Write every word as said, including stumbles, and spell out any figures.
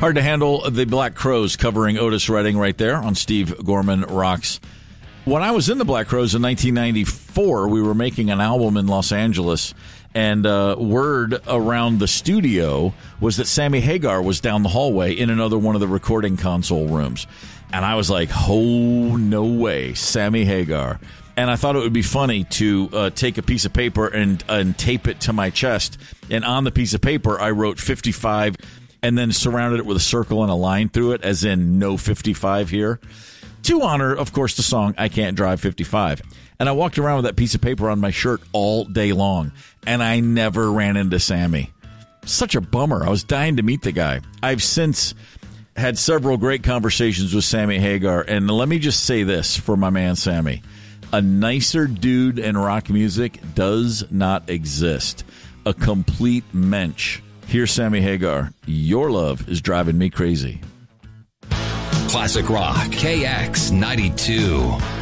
Hard to Handle, the Black Crowes covering Otis Redding right there on Steve Gorman Rocks. When I was in the Black Crowes in nineteen ninety-four, we were making an album in Los Angeles, and uh, word around the studio was that Sammy Hagar was down the hallway in another one of the recording console rooms. And I was like, oh, no way, Sammy Hagar. And I thought it would be funny to uh, take a piece of paper and, and tape it to my chest. And on the piece of paper, I wrote fifty-five and then surrounded it with a circle and a line through it, as in no fifty-five here, to honor, of course, the song I Can't Drive fifty-five. And I walked around with that piece of paper on my shirt all day long, and I never ran into Sammy. Such a bummer. I was dying to meet the guy. I've since had several great conversations with Sammy Hagar, and let me just say this for my man Sammy. A nicer dude in rock music does not exist. A complete mensch. Here's Sammy Hagar. Your love is driving me crazy. Classic Rock, K X ninety-two.